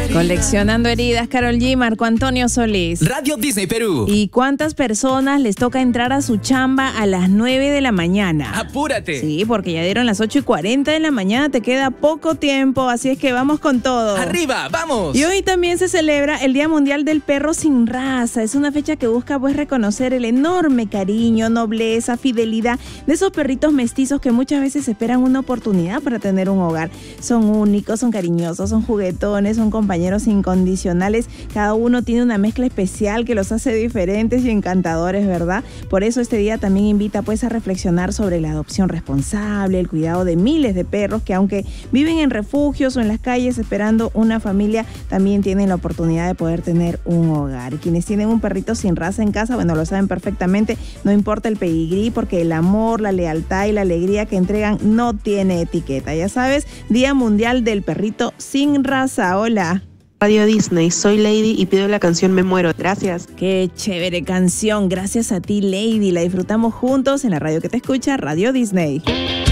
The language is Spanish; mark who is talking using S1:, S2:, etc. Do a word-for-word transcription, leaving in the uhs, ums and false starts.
S1: Coleccionando heridas, Karol G, Marco Antonio Solís.
S2: Radio Disney Perú.
S1: ¿Y cuántas personas les toca entrar a su chamba a las nueve de la mañana?
S2: ¡Apúrate!
S1: Sí, porque ya dieron las ocho y cuarenta de la mañana, te queda poco tiempo, así es que vamos con todo.
S2: ¡Arriba, vamos!
S1: Y hoy también se celebra el Día Mundial del Perro Sin Raza. Es una fecha que busca pues reconocer el enorme cariño, nobleza, fidelidad de esos perritos mestizos que muchas veces esperan una oportunidad para tener un hogar. Son únicos, son cariñosos, son juguetones, son compañeros incondicionales. Cada uno tiene una mezcla especial que los hace diferentes y encantadores, ¿verdad? Por eso este día también invita pues a reflexionar sobre la adopción responsable, el cuidado de miles de perros que aunque viven en refugios o en las calles esperando una familia, también tienen la oportunidad de poder tener un hogar. Y quienes tienen un perrito sin raza en casa, bueno, lo saben perfectamente, no importa el pedigrí, porque el amor, la lealtad y la alegría que entregan no tiene etiqueta. Ya sabes, Día Mundial del Perrito Sin Raza. Hola.
S3: Radio Disney, soy Lady y pido la canción Me Muero. Gracias.
S1: Qué chévere canción. Gracias a ti, Lady. La disfrutamos juntos en la radio que te escucha, Radio Disney.